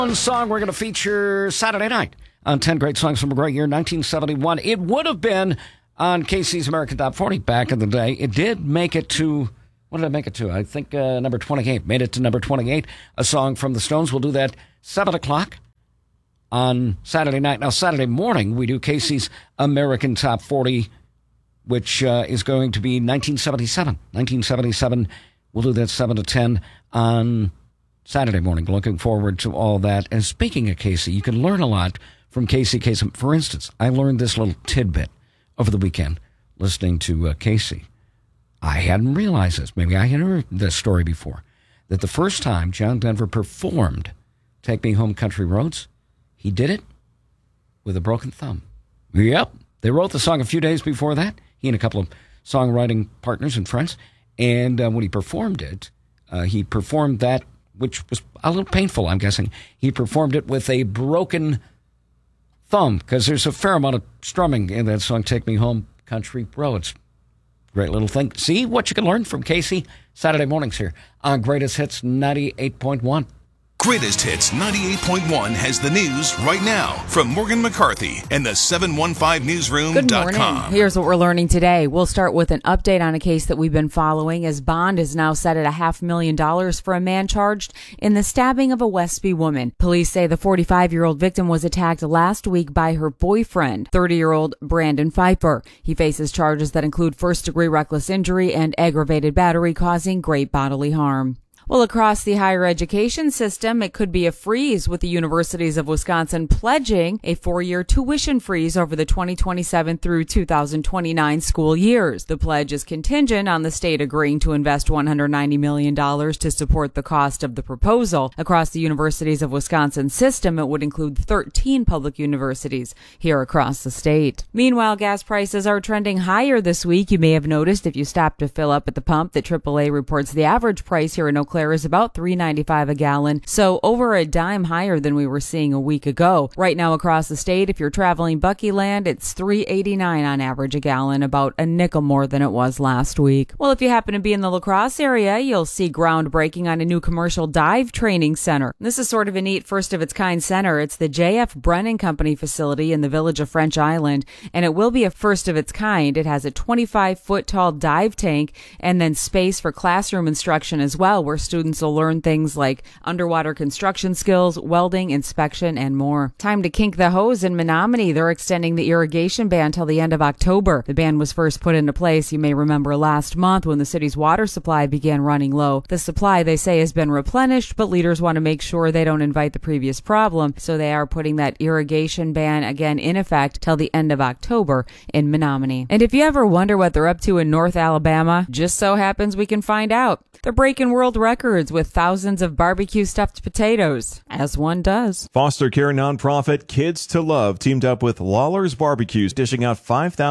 One song we're going to feature Saturday night on 10 Great Songs from a Great Year, 1971. It would have been on Casey's American Top 40 back in the day. It did make it to, what did it make it to? I think number 28. Made it to number 28. A song from the Stones. We'll do that 7 o'clock on Saturday night. Now, Saturday morning, we do Casey's American Top 40, which is going to be 1977. 1977. We'll do that 7 to 10 on Saturday morning. Looking forward to all that. And speaking of Casey, you can learn a lot from Casey Kasem. For instance, I learned this little tidbit over the weekend listening to Casey. I hadn't realized this. Maybe I hadn't heard this story before. That the first time John Denver performed Take Me Home Country Roads, he did it with a broken thumb. Yep. They wrote the song a few days before that. He and a couple of songwriting partners and friends. And when he performed that, which was a little painful, I'm guessing. He performed it with a broken thumb, because there's a fair amount of strumming in that song, Take Me Home Country Roads. Great little thing. See what you can learn from Casey Saturday mornings here on Greatest Hits 98.1. Greatest Hits 98.1 has the news right now from Morgan McCarthy and the 715newsroom.com. Good morning. Here's what we're learning today. We'll start with an update on a case that we've been following, as bond is now set at $500,000 for a man charged in the stabbing of a Westby woman. Police say the 45-year-old victim was attacked last week by her boyfriend, 30-year-old Brandon Pfeiffer. He faces charges that include first-degree reckless injury and aggravated battery causing great bodily harm. Well, across the higher education system, it could be a freeze, with the universities of Wisconsin pledging a 4-year tuition freeze over the 2027 through 2029 school years. The pledge is contingent on the state agreeing to invest $190 million to support the cost of the proposal. Across the universities of Wisconsin system, it would include 13 public universities here across the state. Meanwhile, gas prices are trending higher this week. You may have noticed if you stop to fill up at the pump that AAA reports the average price here in Eau Claire is about $3.95 a gallon, so over a dime higher than we were seeing a week ago. Right now across the state, if you're traveling Buckyland, it's $3.89 on average a gallon, about a nickel more than it was last week. Well, if you happen to be in the La Crosse area, you'll see groundbreaking on a new commercial dive training center. This is sort of a neat first-of-its-kind center. It's the J.F. Brennan Company facility in the village of French Island, and it will be a first-of-its-kind. It has a 25-foot-tall dive tank and then space for classroom instruction as well, where students will learn things like underwater construction skills, welding, inspection, and more. Time to kink the hose in Menominee. They're extending the irrigation ban till the end of October. The ban was first put into place, you may remember, last month when the city's water supply began running low. The supply, they say, has been replenished, but leaders want to make sure they don't invite the previous problem, so they are putting that irrigation ban again in effect till the end of October in Menominee. And if you ever wonder what they're up to in North Alabama, just so happens we can find out. They're breaking world records with thousands of barbecue stuffed potatoes, as one does. Foster care nonprofit Kids to Love teamed up with Lawler's Barbecues, dishing out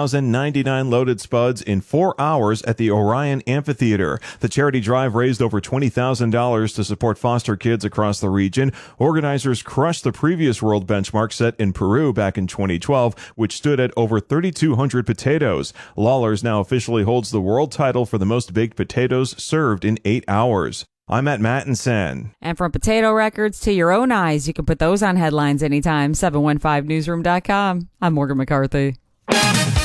5,099 loaded spuds in 4 hours at the Orion Amphitheater. The charity drive raised over $20,000 to support foster kids across the region. Organizers crushed the previous world benchmark set in Peru back in 2012, which stood at over 3,200 potatoes. Lawler's now officially holds the world title for the most baked potatoes served in 8 hours. I'm at Mattinson. And from potato records to your own eyes, you can put those on headlines anytime. 715newsroom.com. I'm Morgan McCarthy.